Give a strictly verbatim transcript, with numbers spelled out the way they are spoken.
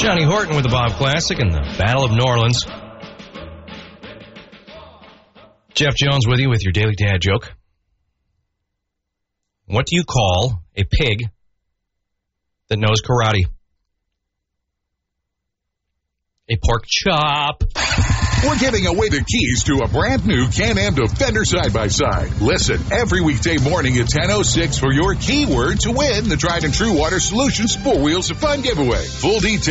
Johnny Horton with the Bob Classic and the Battle of New Orleans. Jeff Jones with you with your Daily Dad joke. What do you call a pig that knows karate? A pork chop. We're giving away the keys to a brand new Can-Am Defender side-by-side. Listen every weekday morning at ten oh six for your keyword to win the tried and true Water Solutions four Wheels of Fun giveaway. Full details.